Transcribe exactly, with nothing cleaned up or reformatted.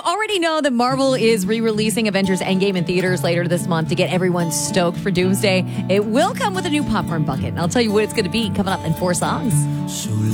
already know that Marvel is re-releasing Avengers Endgame in theaters later this month to get everyone stoked for Doomsday. It will come with a new popcorn bucket, and I'll tell you what it's going to be coming up in four songs.